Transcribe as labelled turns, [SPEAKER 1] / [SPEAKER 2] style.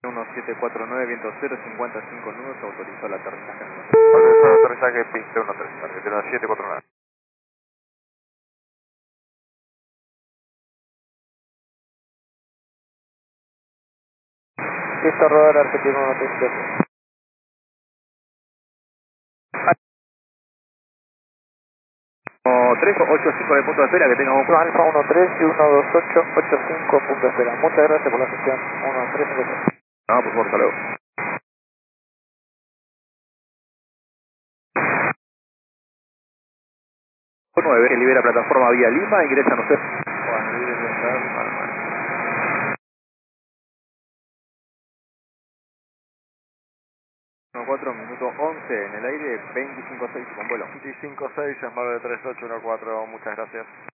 [SPEAKER 1] 1749, viento 0, 55 nudos, autorizó el aterrizaje.
[SPEAKER 2] Autorizó el aterrizaje piste 13, tarjeta 1749.
[SPEAKER 3] Pista rodar Argentina 137.
[SPEAKER 1] 385 de punto de espera, que tengamos un...
[SPEAKER 3] Alfa 13 y 128, 85 punto de espera. Muchas gracias por la gestión. 1353.
[SPEAKER 1] No, por favor, hasta luego. 9, que libera plataforma vía Lima, ingresan ustedes.
[SPEAKER 2] Bueno, libre de estar, bueno.
[SPEAKER 1] 4 minuto 11 en el aire, 25-6 con vuelo.
[SPEAKER 2] 25-6, Smart 3814, muchas gracias.